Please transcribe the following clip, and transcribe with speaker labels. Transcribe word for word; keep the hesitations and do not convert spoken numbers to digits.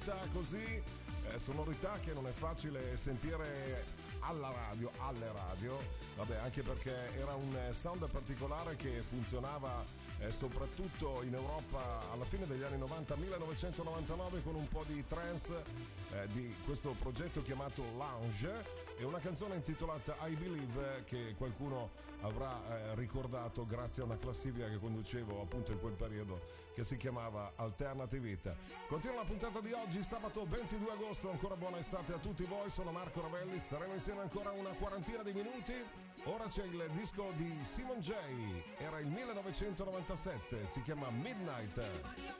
Speaker 1: sonorità così, eh, sonorità che non è facile sentire alla radio, alle radio, vabbè, anche perché era un sound particolare che funzionava eh, soprattutto in Europa alla fine degli anni novanta, millenovecentonovantanove, con un po' di trance eh, di questo progetto chiamato Lounge, e una canzone intitolata I Believe che qualcuno avrà eh, ricordato grazie a una classifica che conducevo appunto in quel periodo, che si chiamava Alternative Hit. Continua la puntata di oggi, sabato ventidue agosto. Ancora buona estate a tutti voi, sono Marco Ravelli, staremo insieme ancora una quarantina di minuti. Ora c'è il disco di Simon J, era il millenovecentonovantasette, si chiama Midnight.